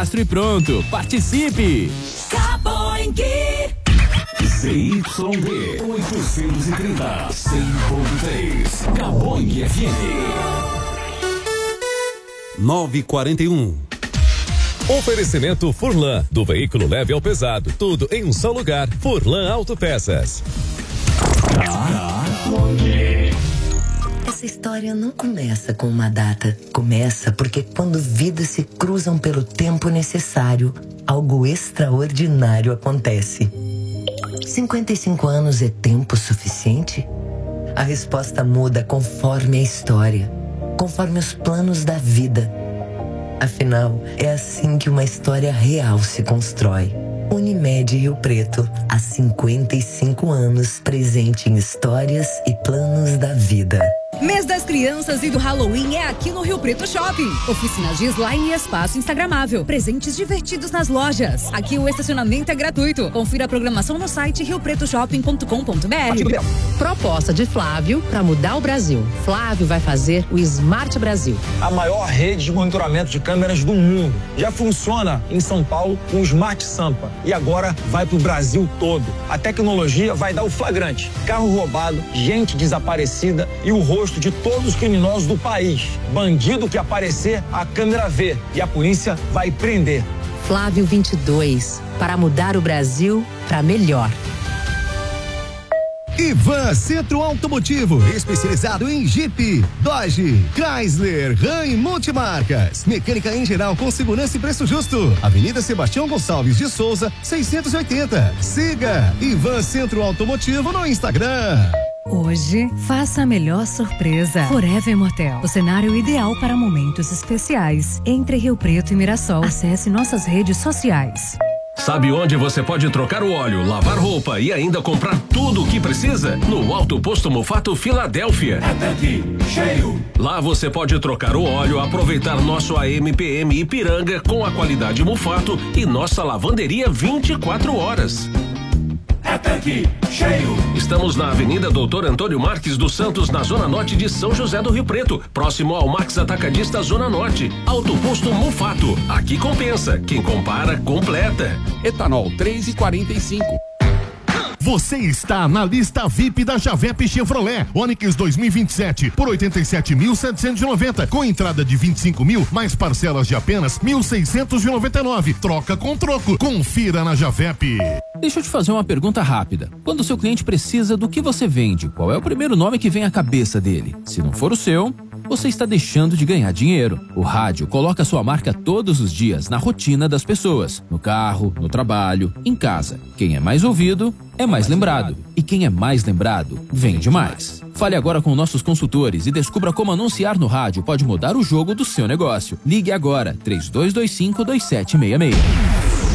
cadastro e pronto. Participe! Caboingue. ZYD 830 100.3 Caboingue FM 9h41. Oferecimento Furlan, do veículo leve ao pesado, tudo em um só lugar. Furlan Autopeças. Essa história não começa com uma data. Começa porque quando vidas se cruzam pelo tempo necessário, algo extraordinário acontece. 55 anos é tempo suficiente? A resposta muda conforme a história, conforme os planos da vida. Afinal, é assim que uma história real se constrói. Unimed Rio Preto, há 55 anos, presente em histórias e planos da vida. Mês das Crianças e do Halloween é aqui no Rio Preto Shopping. Oficinas de slime e espaço instagramável. Presentes divertidos nas lojas. Aqui o estacionamento é gratuito. Confira a programação no site riopretoshopping.com.br. Proposta de Flávio para mudar o Brasil. Flávio vai fazer o Smart Brasil. A maior rede de monitoramento de câmeras do mundo. Já funciona em São Paulo com o Smart Sampa. E agora vai pro Brasil todo. A tecnologia vai dar o flagrante. Carro roubado, gente desaparecida e o rosto de todos os criminosos do país. Bandido que aparecer, a câmera vê e a polícia vai prender. Flávio 22, para mudar o Brasil para melhor. Ivan Centro Automotivo, especializado em Jeep, Dodge, Chrysler, Ram e multimarcas. Mecânica em geral com segurança e preço justo. Avenida Sebastião Gonçalves de Souza, 680. Siga Ivan Centro Automotivo no Instagram. Hoje, faça a melhor surpresa. Forever Motel, o cenário ideal para momentos especiais. Entre Rio Preto e Mirassol, acesse nossas redes sociais. Sabe onde você pode trocar o óleo, lavar roupa e ainda comprar tudo o que precisa? No Alto Posto Mufato Filadélfia. É tanque cheio. Lá você pode trocar o óleo, aproveitar nosso AMPM Ipiranga com a qualidade Mufato e nossa lavanderia 24 horas. É tanque cheio. Estamos na Avenida Doutor Antônio Marques dos Santos, na Zona Norte de São José do Rio Preto, próximo ao Max Atacadista Zona Norte. Alto Posto Mufato. Aqui compensa. Quem compara, completa. Etanol 3,45. Você está na lista VIP da Javep Chevrolet. Onix 2027 por 87.790, com entrada de 25 mil, mais parcelas de apenas 1.699. Troca com troco. Confira na Javep. Deixa eu te fazer uma pergunta rápida. Quando o seu cliente precisa do que você vende, qual é o primeiro nome que vem à cabeça dele? Se não for o seu, você está deixando de ganhar dinheiro. O rádio coloca sua marca todos os dias na rotina das pessoas. No carro, no trabalho, em casa. Quem é mais ouvido é mais lembrado. E quem é mais lembrado, vende mais. Fale agora com nossos consultores e descubra como anunciar no rádio pode mudar o jogo do seu negócio. Ligue agora, 3225-2766.